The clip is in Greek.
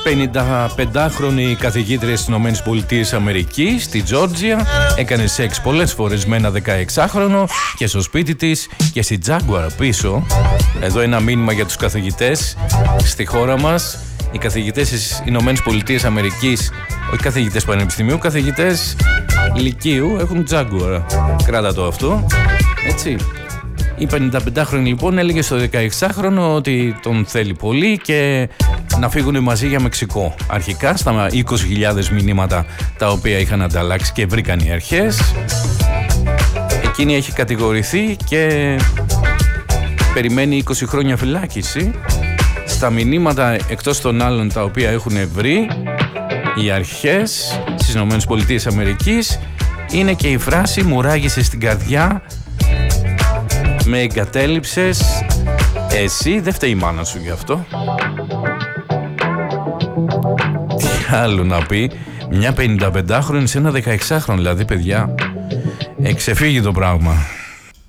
55χρονη καθηγήτρια στις ΗΠΑ, στη Τζόρτζια, έκανε σεξ πολλές φορές με ένα 16χρονο και στο σπίτι της και στη Jaguar πίσω. Εδώ ένα μήνυμα για τους καθηγητές στη χώρα μας. Οι καθηγητές στις ΗΠΑ, όχι καθηγητές πανεπιστημίου, καθηγητές λυκείου έχουν Jaguar. Κράτα το αυτό, έτσι. Η 55χρονη λοιπόν έλεγε στο 16χρονο ότι τον θέλει πολύ και να φύγουν μαζί για Μεξικό. Αρχικά στα 20.000 μηνύματα τα οποία είχαν ανταλλάξει και βρήκαν οι αρχές. Εκείνη έχει κατηγορηθεί και περιμένει 20 χρόνια φυλάκιση. Στα μηνύματα εκτός των άλλων τα οποία έχουν βρει οι αρχές στις ΗΠΑ είναι και η φράση «Μου ράγισε στην καρδιά, με εγκατέλειψες, εσύ δεν φταίει η μάνα σου γι' αυτό». Τι άλλο να πει μια 55χρονη σε ένα 16χρονο, δηλαδή παιδιά, εξεφύγει το πράγμα.